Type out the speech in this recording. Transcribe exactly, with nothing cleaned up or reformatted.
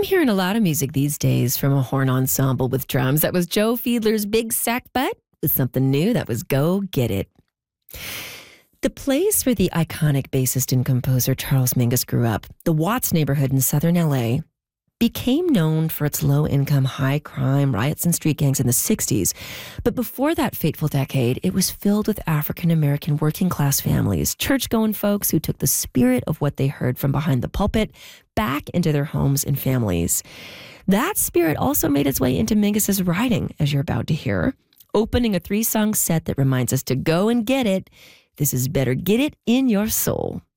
I'm hearing a lot of music these days from a horn ensemble with drums. That was Joe Fiedler's Big Sack Butt with something new. That was Go Get It. The place where the iconic bassist and composer Charles Mingus grew up, the Watts neighborhood in southern L A, became known for its low-income, high-crime riots and street gangs in the sixties. But before that fateful decade, it was filled with African-American working-class families, church-going folks who took the spirit of what they heard from behind the pulpit back into their homes and families. That spirit also made its way into Mingus's writing, as you're about to hear, opening a three-song set that reminds us to go and get it. This is Better Get It in Your Soul.